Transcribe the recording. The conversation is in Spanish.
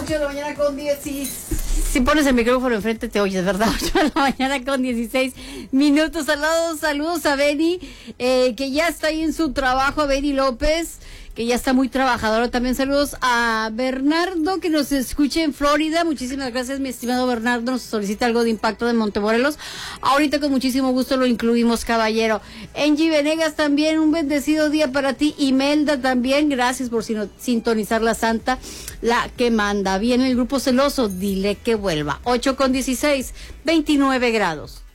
8 de la mañana con 10 y... Si pones el micrófono enfrente te oyes, ¿verdad? 8 de la mañana con 16 minutos. Saludos a Benny, que ya está ahí en su trabajo, a Benny López, que ya está muy trabajador. También saludos a Bernardo, que nos escucha en Florida. Muchísimas gracias, mi estimado Bernardo. Nos solicita algo de Impacto de Montemorelos. Ahorita con muchísimo gusto lo incluimos, caballero. Angie Venegas también, un bendecido día para ti. Imelda también, gracias por sintonizar la Santa, la que manda. Viene el grupo celoso, dile que vuelva. 8 con 16, 29 grados.